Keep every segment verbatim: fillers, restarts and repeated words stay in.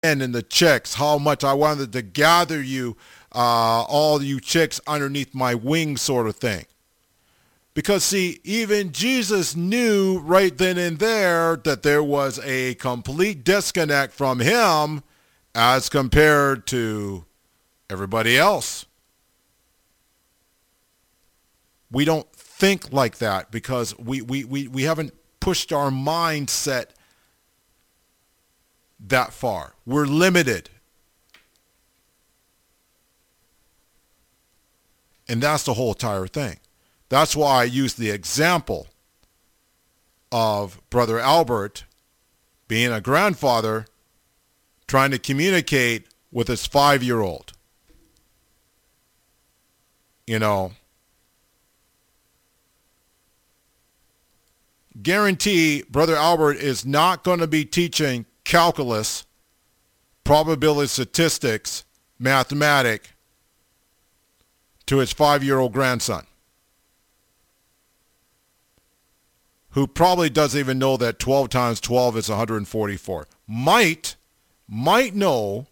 and the chicks, how much I wanted to gather you, uh, all you chicks underneath my wing sort of thing. Because, see, even Jesus knew right then and there that there was a complete disconnect from him as compared to everybody else. We don't think like that because we, we, we, we haven't pushed our mindset that far. We're limited. And that's the whole entire thing. That's why I use the example of Brother Albert being a grandfather trying to communicate with his five-year-old. You know, guarantee Brother Albert is not going to be teaching calculus, probability statistics, mathematics to his five-year-old grandson, who probably doesn't even know that twelve times twelve is one hundred forty-four. Might, might know,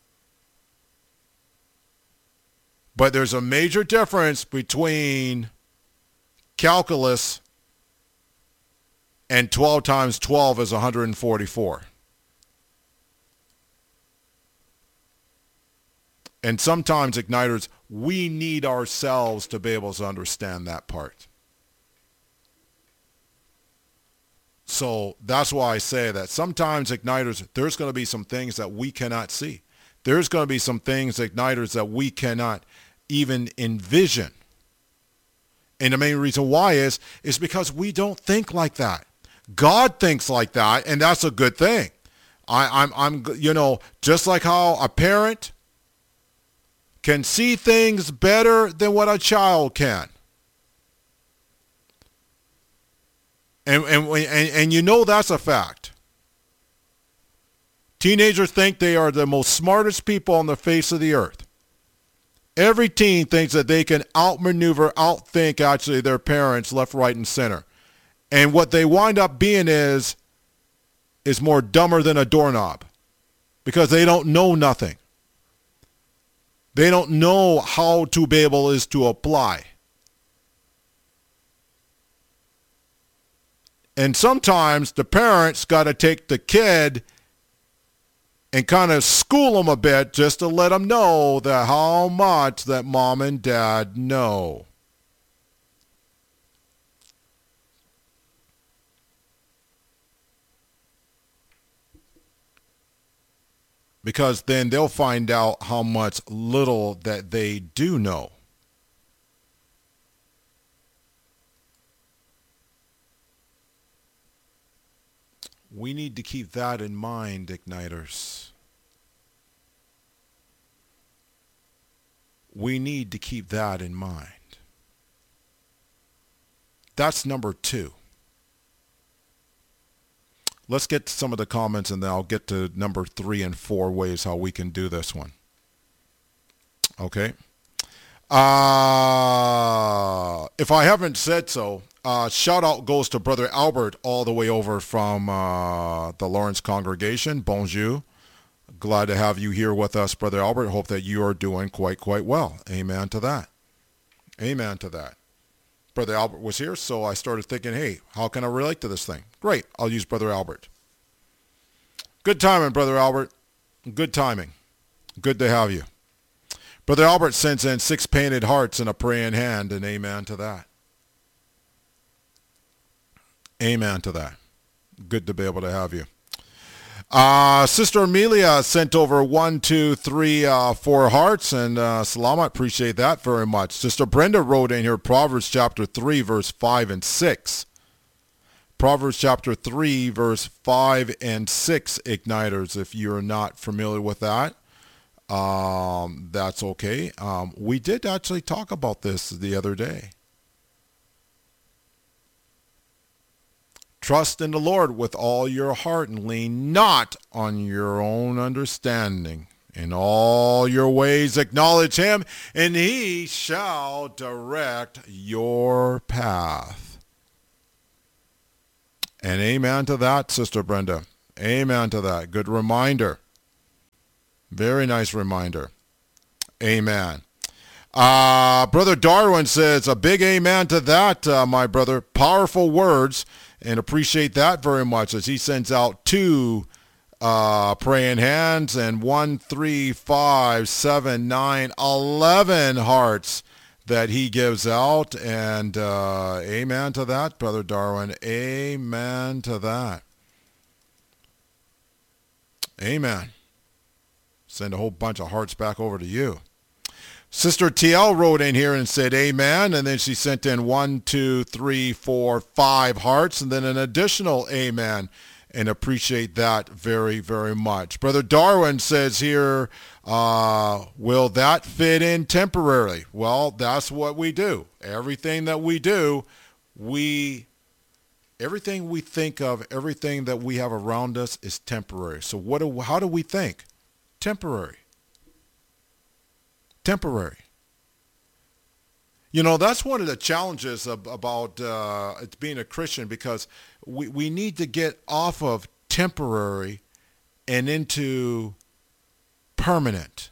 but there's a major difference between calculus and twelve times twelve is one hundred forty-four. And sometimes, igniters, we need ourselves to be able to understand that part. So that's why I say that sometimes, igniters, there's going to be some things that we cannot see. There's going to be some things, igniters, that we cannot even envision. And the main reason why is, is because we don't think like that. God thinks like that, and that's a good thing. I, I'm, I'm, you know, just like how a parent can see things better than what a child can. And, and, and, and you know that's a fact. Teenagers think they are the most smartest people on the face of the earth. Every teen thinks that they can outmaneuver, outthink actually their parents left, right, and center. And what they wind up being is, is more dumber than a doorknob because they don't know nothing. They don't know how to be able is to apply. And sometimes the parents got to take the kid and kind of school them a bit just to let them know that how much that mom and dad know. Because then they'll find out how much little that they do know. We need to keep that in mind, igniters. We need to keep that in mind. That's number two. Let's get to some of the comments, and then I'll get to number three and four ways how we can do this one. Okay. Uh, if I haven't said so, uh, shout out goes to Brother Albert all the way over from uh, the Lawrence congregation. Bonjour. Glad to have you here with us, Brother Albert. Hope that you are doing quite, quite well. Amen to that. Amen to that. Brother Albert was here, so I started thinking, hey, how can I relate to this thing? Great, I'll use Brother Albert. Good timing, Brother Albert. Good timing. Good to have you. Brother Albert sends in six painted hearts and a praying hand, and amen to that. Amen to that. Good to be able to have you. Uh, Sister Amelia sent over one, two, three, uh, four hearts, and uh, Salama, appreciate that very much. Sister Brenda wrote in here Proverbs chapter three, verse five and six. Proverbs chapter three, verse five and six, igniters. If you're not familiar with that, um, that's okay. Um, we did actually talk about this the other day. Trust in the Lord with all your heart and lean not on your own understanding. In all your ways acknowledge him, and he shall direct your path. And amen to that, Sister Brenda. Amen to that. Good reminder. Very nice reminder. Amen. Uh, Brother Darwin says, a big amen to that, uh, my brother. Powerful words, and appreciate that very much as he sends out two uh, praying hands and one, three, five, seven, nine, eleven hearts that he gives out. And uh, amen to that, Brother Darwin. Amen to that. Amen. Send a whole bunch of hearts back over to you. Sister T L wrote in here and said amen, and then she sent in one, two, three, four, five hearts, and then an additional amen, and appreciate that very, very much. Brother Darwin says here, uh, will that fit in temporarily? Well, that's what we do. Everything that we do, we, everything we think of, everything that we have around us is temporary. So what do, how do we think? Temporary. Temporary. You know, that's one of the challenges of, about uh, being a Christian, because we, we need to get off of temporary and into permanent.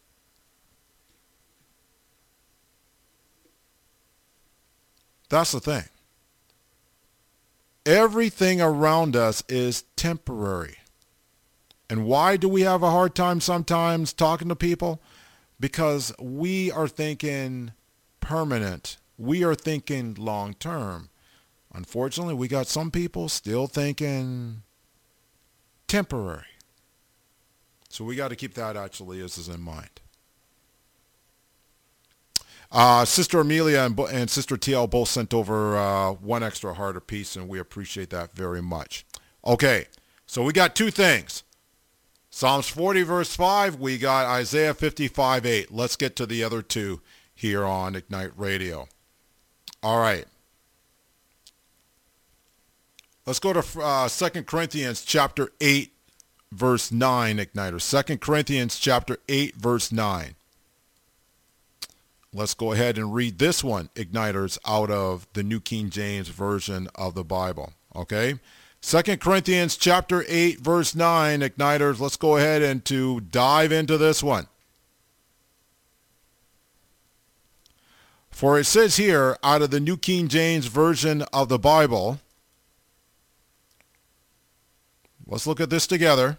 That's the thing. Everything around us is temporary. And why do we have a hard time sometimes talking to people? Because we are thinking permanent. We are thinking long term. Unfortunately, we got some people still thinking temporary. So we got to keep that actually as is in mind. Uh, Sister Amelia and, and Sister T L both sent over uh, one extra heart apiece, and we appreciate that very much. Okay, so we got two things. Psalms forty, verse five, we got Isaiah fifty-five, eight. Let's get to the other two here on Ignite Radio. All right. Let's go to uh, Second Corinthians chapter eight, verse nine, Igniters. Second Corinthians chapter eight, verse nine. Let's go ahead and read this one, Igniters, out of the New King James Version of the Bible. Okay? Second Corinthians chapter eight, verse nine, Igniters. Let's go ahead and to dive into this one. For it says here, out of the New King James Version of the Bible, let's look at this together.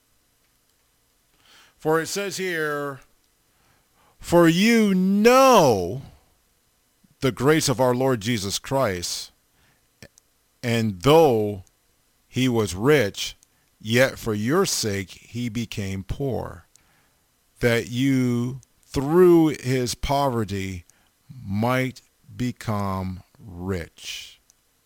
For it says here, for you know the grace of our Lord Jesus Christ, and though he was rich, yet for your sake he became poor, that you through his poverty might become rich.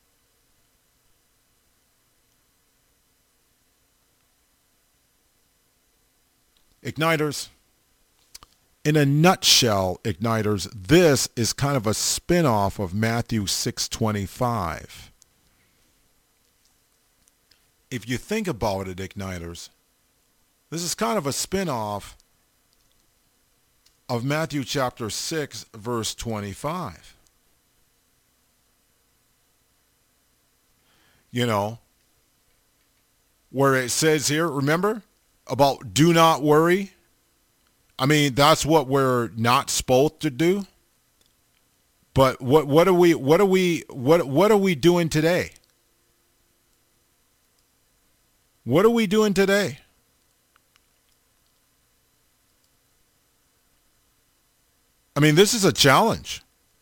Igniters, in a nutshell, Igniters, this is kind of a spin-off of Matthew six twenty-five. If you think about it, Igniters, this is kind of a spin-off of Matthew chapter six, verse twenty-five. You know, where it says here, remember, about do not worry. I mean, that's what we're not supposed to do. But what what are we what are we what what are we doing today? What are we doing today? I mean, this is a challenge.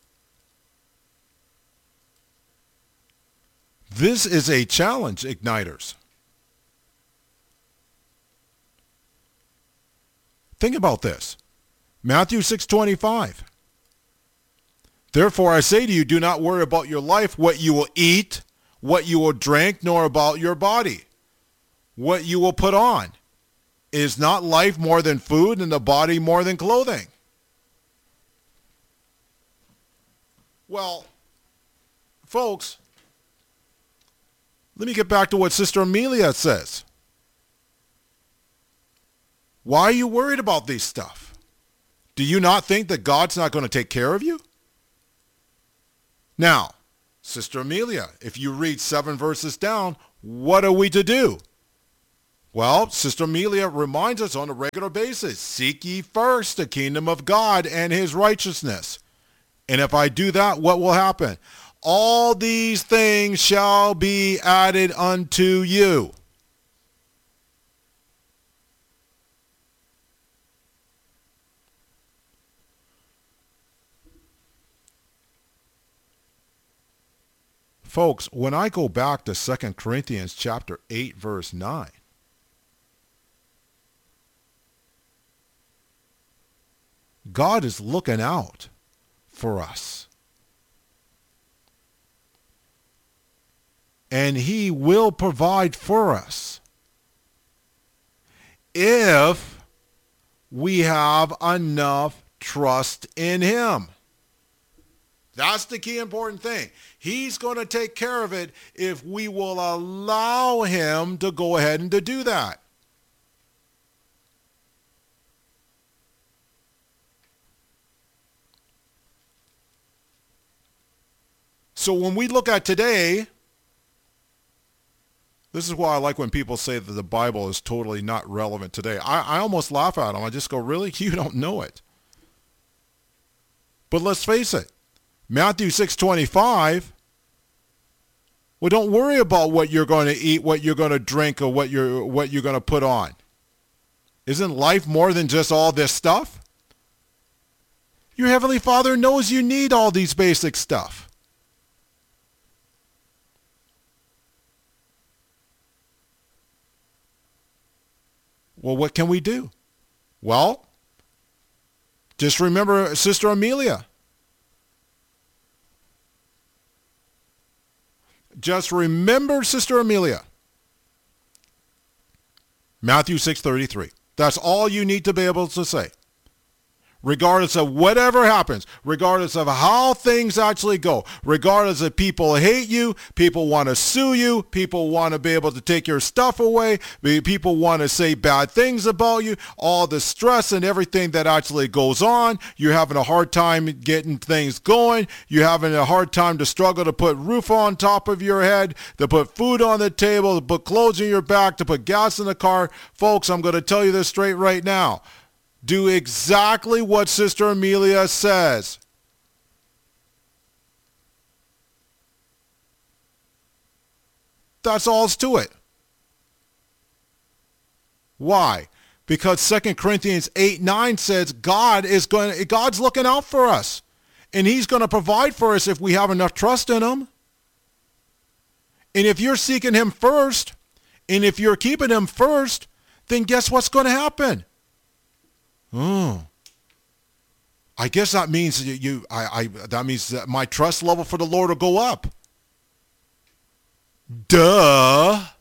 This is a challenge, Igniters. Think about this. Matthew six twenty-five. Therefore I say to you, do not worry about your life, what you will eat, what you will drink, nor about your body, what you will put on. Is not life more than food, and the body more than clothing? Well, folks, let me get back to what Sister Amelia says. Why are you worried about these stuff? Do you not think that God's not going to take care of you? Now, Sister Amelia, if you read seven verses down, what are we to do? Well, Sister Amelia reminds us on a regular basis, seek ye first the kingdom of God and his righteousness. And if I do that, what will happen? All these things shall be added unto you. Folks, when I go back to Second Corinthians chapter eight, verse nine, God is looking out for us. And he will provide for us if we have enough trust in him. That's the key important thing. He's going to take care of it if we will allow him to go ahead and to do that. So when we look at today, this is why I like when people say that the Bible is totally not relevant today. I, I almost laugh at them. I just go, really? You don't know it. But let's face it. Matthew six twenty-five, well, don't worry about what you're going to eat, what you're going to drink, or what you're, what you're going to put on. Isn't life more than just all this stuff? Your Heavenly Father knows you need all these basic stuff. Well, what can we do? Well, just remember Sister Amelia. Just remember Sister Amelia. Matthew six thirty-three. That's all you need to be able to say. Regardless of whatever happens, regardless of how things actually go, regardless if people hate you, people want to sue you, people want to be able to take your stuff away, people want to say bad things about you, all the stress and everything that actually goes on, you're having a hard time getting things going, you're having a hard time to struggle to put roof on top of your head, to put food on the table, to put clothes on your back, to put gas in the car. Folks, I'm going to tell you this straight right now. Do exactly what Sister Amelia says. That's all to it. Why? Because Second Corinthians eight nine says God is going God's looking out for us. And he's going to provide for us if we have enough trust in him. And if you're seeking him first, and if you're keeping him first, then guess what's going to happen? Oh, I guess that means you, you I, I, that means that my trust level for the Lord will go up. Duh.